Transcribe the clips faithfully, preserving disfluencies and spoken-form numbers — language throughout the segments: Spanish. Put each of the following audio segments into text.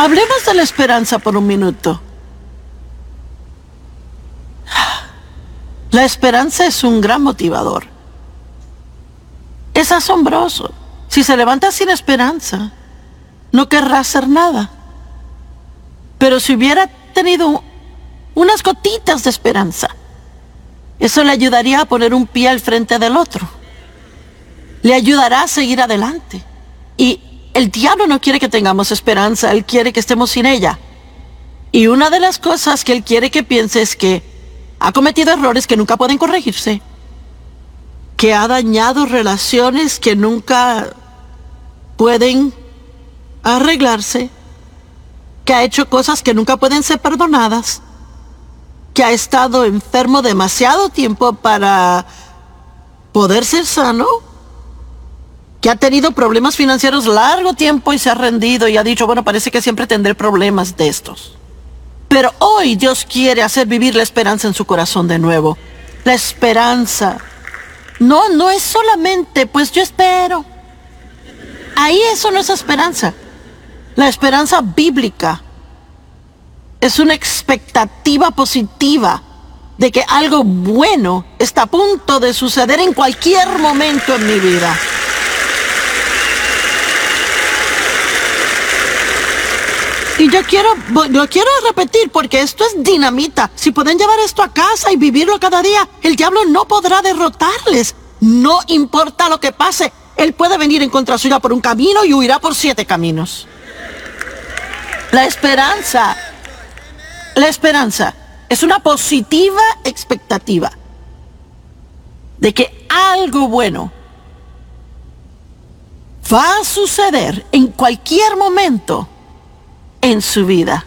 Hablemos de la esperanza por un minuto. La esperanza es un gran motivador. Es asombroso. Si se levanta sin esperanza, no querrá hacer nada. Pero si hubiera tenido unas gotitas de esperanza, eso le ayudaría a poner un pie al frente del otro. Le ayudará a seguir adelante. Y el diablo no quiere que tengamos esperanza, él quiere que estemos sin ella. Y una de las cosas que él quiere que piense es que ha cometido errores que nunca pueden corregirse, que ha dañado relaciones que nunca pueden arreglarse, que ha hecho cosas que nunca pueden ser perdonadas, que ha estado enfermo demasiado tiempo para poder ser sano, que ha tenido problemas financieros largo tiempo y se ha rendido y ha dicho, bueno, parece que siempre tendré problemas de estos. Pero hoy Dios quiere hacer vivir la esperanza en su corazón de nuevo. La esperanza. No, no es solamente, pues yo espero. Ahí eso no es esperanza. La esperanza bíblica es una expectativa positiva de que algo bueno está a punto de suceder en cualquier momento en mi vida. Y yo quiero, lo quiero repetir porque esto es dinamita. Si pueden llevar esto a casa y vivirlo cada día, el diablo no podrá derrotarles. No importa lo que pase, él puede venir en contra suya por un camino y huirá por siete caminos. La esperanza, la esperanza es una positiva expectativa de que algo bueno va a suceder en cualquier momento en su vida.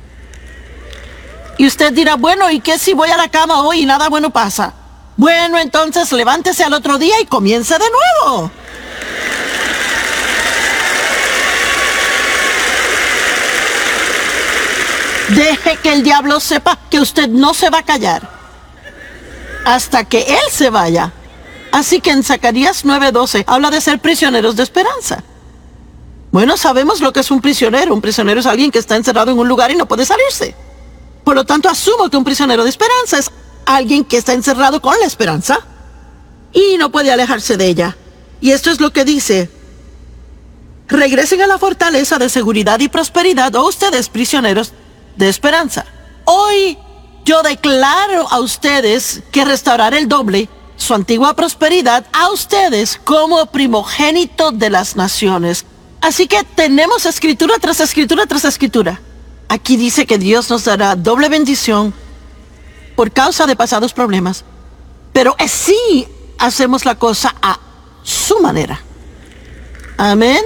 Y usted dirá, bueno, ¿y qué si voy a la cama hoy y nada bueno pasa? Bueno, entonces levántese al otro día y comience de nuevo. Deje que el diablo sepa que usted no se va a callar hasta que él se vaya. Así que en Zacarías nueve doce habla de ser prisioneros de esperanza. Bueno, sabemos lo que es un prisionero. Un prisionero es alguien que está encerrado en un lugar y no puede salirse. Por lo tanto, asumo que un prisionero de esperanza es alguien que está encerrado con la esperanza y no puede alejarse de ella. Y esto es lo que dice: regresen a la fortaleza de seguridad y prosperidad, oh ustedes prisioneros de esperanza. Hoy yo declaro a ustedes que restauraré el doble su antigua prosperidad a ustedes como primogénito de las naciones. Así que tenemos escritura tras escritura tras escritura. Aquí dice que Dios nos dará doble bendición por causa de pasados problemas. Pero sí hacemos la cosa a su manera. Amén.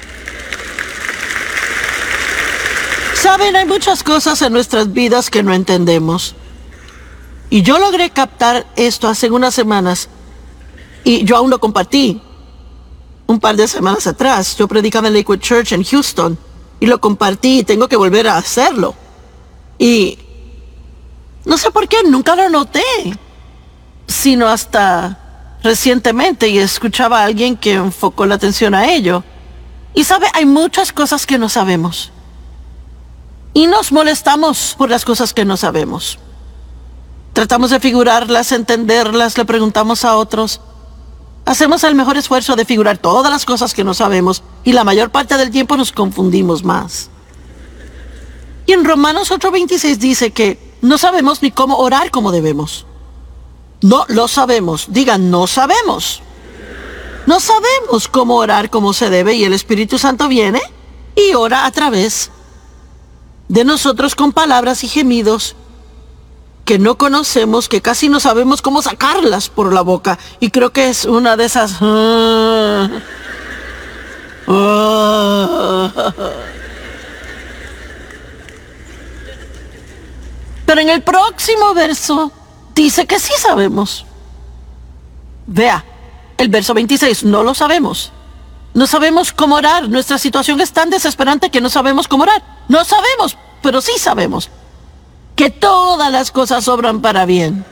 Saben, hay muchas cosas en nuestras vidas que no entendemos. Y yo logré captar esto hace unas semanas. Y yo aún lo compartí. Un par de semanas atrás, yo predicaba en Lakewood Church en Houston y lo compartí y tengo que volver a hacerlo. Y no sé por qué, nunca lo noté, sino hasta recientemente y escuchaba a alguien que enfocó la atención a ello. Y sabe, hay muchas cosas que no sabemos. Y nos molestamos por las cosas que no sabemos. Tratamos de figurarlas, entenderlas, le preguntamos a otros. Hacemos el mejor esfuerzo de figurar todas las cosas que no sabemos y la mayor parte del tiempo nos confundimos más. Y en Romanos ocho veintiséis dice que no sabemos ni cómo orar como debemos. No lo sabemos. Digan, no sabemos. No sabemos cómo orar como se debe y el Espíritu Santo viene y ora a través de nosotros con palabras y gemidos que no conocemos, que casi no sabemos cómo sacarlas por la boca. Y creo que es una de esas... Uh, uh, Pero en el próximo verso dice que sí sabemos. Vea, el verso veintiséis, no lo sabemos. No sabemos cómo orar. Nuestra situación es tan desesperante que no sabemos cómo orar. No sabemos, pero sí sabemos que todas las cosas obran para bien.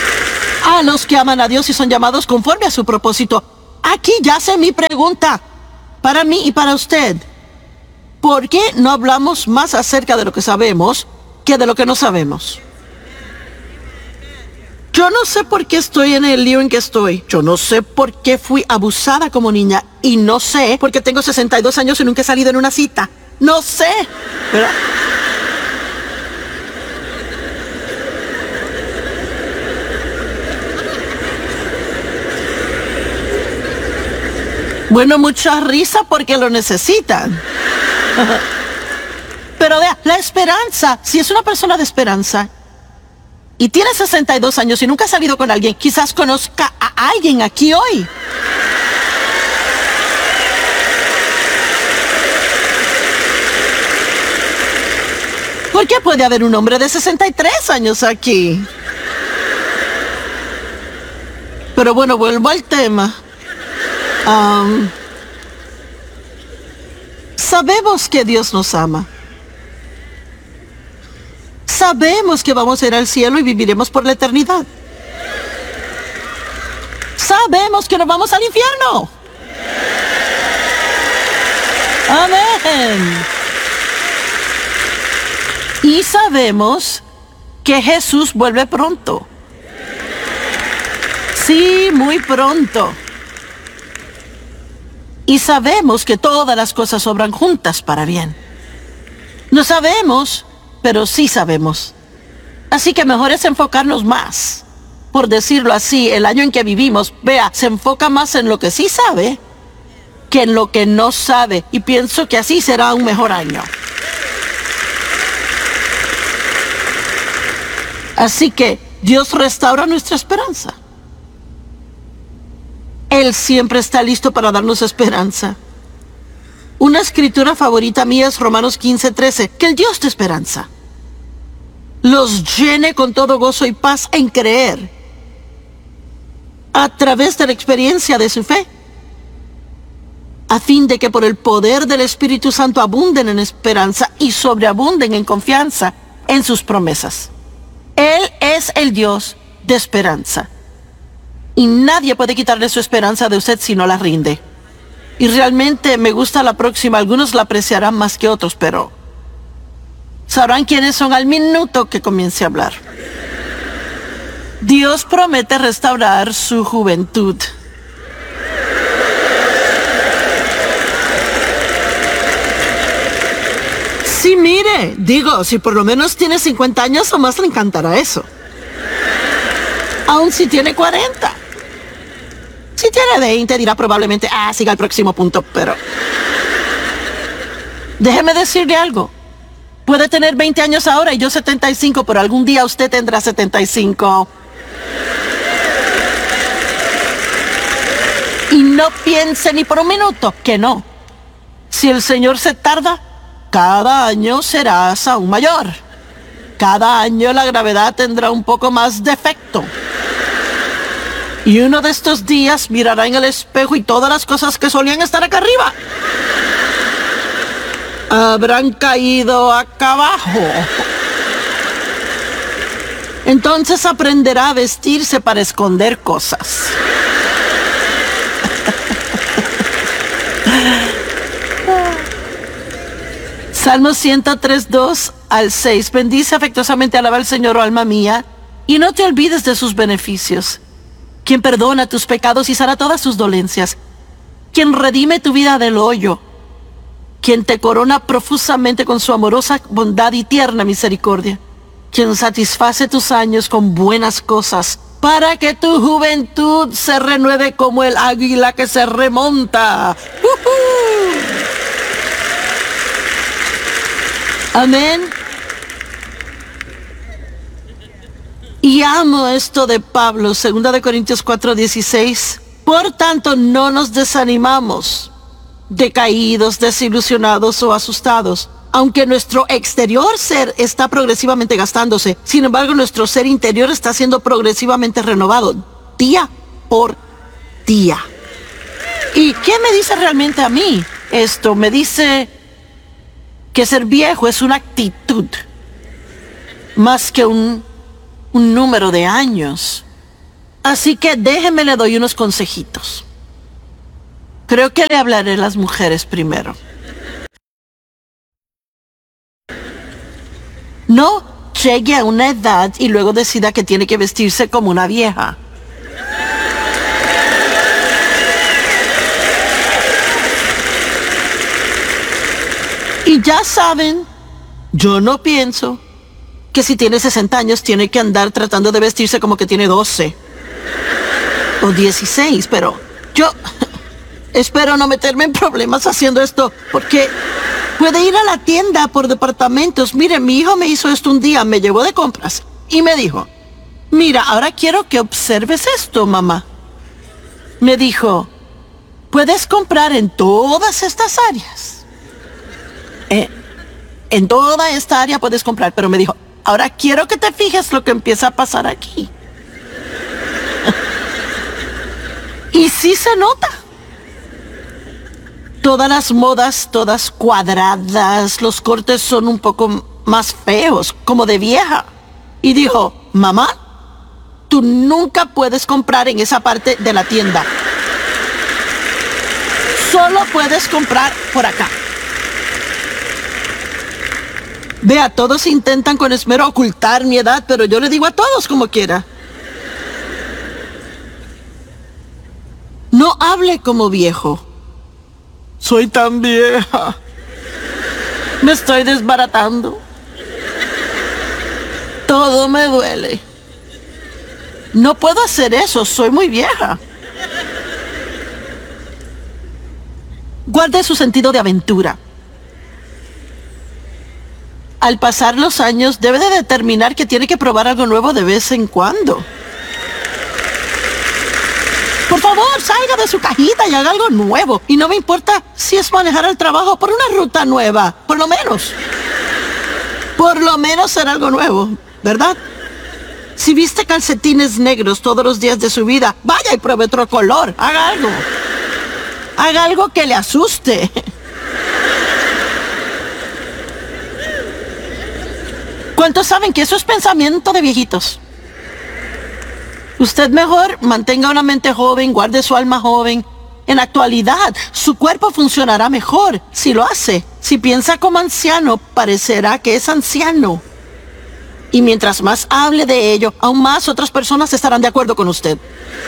A los que aman a Dios y son llamados conforme a su propósito. Aquí yace mi pregunta. para mí y para usted. ¿Por qué no hablamos más acerca de lo que sabemos que de lo que no sabemos? Yo no sé por qué estoy en el lío en que estoy. Yo no sé por qué fui abusada como niña. Y no sé por qué tengo sesenta y dos años y nunca he salido en una cita. No sé, ¿verdad? Bueno, mucha risa porque lo necesitan. Pero vea, la esperanza, si es una persona de esperanza y tiene sesenta y dos años y nunca ha salido con alguien, quizás conozca a alguien aquí hoy. ¿Por qué puede haber un hombre de sesenta y tres años aquí? Pero bueno, vuelvo al tema. Um, sabemos que Dios nos ama. Sabemos que vamos a ir al cielo y viviremos por la eternidad. Sabemos que nos vamos al infierno. Amén. Y sabemos que Jesús vuelve pronto. Sí, muy pronto. Y sabemos que todas las cosas obran juntas para bien. No sabemos, pero sí sabemos. Así que mejor es enfocarnos más. Por decirlo así, el año en que vivimos, vea, se enfoca más en lo que sí sabe que en lo que no sabe. Y pienso que así será un mejor año. Así que Dios restaura nuestra esperanza. Él siempre está listo para darnos esperanza. Una escritura favorita mía es Romanos quince, trece, que el Dios de esperanza los llene con todo gozo y paz en creer, a través de la experiencia de su fe, a fin de que por el poder del Espíritu Santo abunden en esperanza y sobreabunden en confianza en sus promesas. Él es el Dios de esperanza. Y nadie puede quitarle su esperanza de usted si no la rinde. Y realmente me gusta la próxima. Algunos la apreciarán más que otros, pero sabrán quiénes son al minuto que comience a hablar. Dios promete restaurar su juventud. Sí, mire, digo, si por lo menos tiene cincuenta años o más, le encantará eso. Aún si tiene cuarenta. Si tiene veinte, dirá probablemente, ah, siga el próximo punto, pero déjeme decirle algo. Puede tener veinte años ahora y yo setenta y cinco, pero algún día usted tendrá setenta y cinco. Y no piense ni por un minuto que no. Si el Señor se tarda, cada año serás aún mayor. Cada año la gravedad tendrá un poco más de efecto. Y uno de estos días mirará en el espejo y todas las cosas que solían estar acá arriba habrán caído acá abajo. Entonces aprenderá a vestirse para esconder cosas. Salmo ciento tres, dos al seis. Bendice afectuosamente, alaba al Señor, oh alma mía, y no te olvides de sus beneficios. Quien perdona tus pecados y sana todas tus dolencias. Quien redime tu vida del hoyo. Quien te corona profusamente con su amorosa bondad y tierna misericordia. Quien satisface tus años con buenas cosas, para que tu juventud se renueve como el águila que se remonta. ¡Uh-huh! Amén. Y amo esto de Pablo, segunda de Corintios cuatro, dieciséis. Por tanto, no nos desanimamos, decaídos, desilusionados o asustados. Aunque nuestro exterior ser está progresivamente gastándose, sin embargo, nuestro ser interior está siendo progresivamente renovado, día por día. ¿Y qué me dice realmente a mí esto? Me dice que ser viejo es una actitud, más que un, un número de años. Así que déjeme le doy unos consejitos. Creo que le hablaré a las mujeres primero. No llegue a una edad y luego decida que tiene que vestirse como una vieja. Y ya saben, yo no pienso que si tiene sesenta años tiene que andar tratando de vestirse como que tiene doce o dieciséis, pero yo espero no meterme en problemas haciendo esto, porque puede ir a la tienda por departamentos. Mire, mi hijo me hizo esto un día, me llevó de compras y me dijo, mira, ahora quiero que observes esto, mamá. Me dijo, puedes comprar en todas estas áreas. Eh, en toda esta área puedes comprar, pero me dijo, ahora quiero que te fijes lo que empieza a pasar aquí. Y sí se nota. Todas las modas, todas cuadradas, los cortes son un poco más feos, como de vieja. Y dijo, mamá, tú nunca puedes comprar en esa parte de la tienda. Solo puedes comprar por acá. Vea, todos intentan con esmero ocultar mi edad, pero yo le digo a todos como quiera. No hable como viejo. Soy tan vieja. Me estoy desbaratando. Todo me duele. No puedo hacer eso, soy muy vieja. Guarde su sentido de aventura. Al pasar los años, debe de determinar que tiene que probar algo nuevo de vez en cuando. Por favor, salga de su cajita y haga algo nuevo. Y no me importa si es manejar al trabajo por una ruta nueva. Por lo menos. Por lo menos será algo nuevo, ¿verdad? Si viste calcetines negros todos los días de su vida, vaya y pruebe otro color. Haga algo. Haga algo que le asuste. ¿Cuántos saben que eso es pensamiento de viejitos? Usted mejor mantenga una mente joven, guarde su alma joven. En la actualidad, su cuerpo funcionará mejor si lo hace. Si piensa como anciano, parecerá que es anciano. Y mientras más hable de ello, aún más otras personas estarán de acuerdo con usted.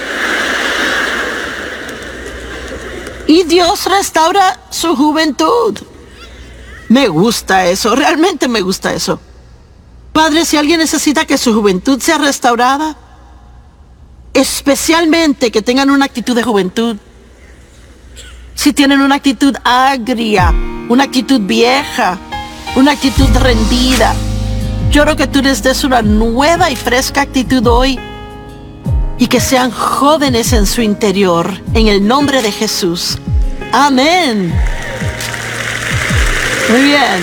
Y Dios restaura su juventud. Me gusta eso, realmente me gusta eso. Padre, si alguien necesita que su juventud sea restaurada, especialmente que tengan una actitud de juventud. Si tienen una actitud agria, una actitud vieja, una actitud rendida, yo creo que tú les des una nueva y fresca actitud hoy y que sean jóvenes en su interior, en el nombre de Jesús. Amén. Muy bien.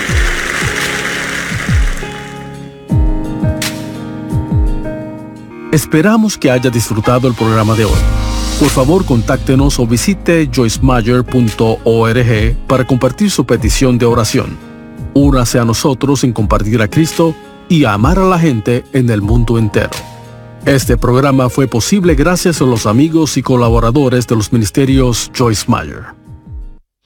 Esperamos que haya disfrutado el programa de hoy. Por favor, contáctenos o visite joyce meyer punto org para compartir su petición de oración. Únase a nosotros en compartir a Cristo y a amar a la gente en el mundo entero. Este programa fue posible gracias a los amigos y colaboradores de los ministerios Joyce Meyer.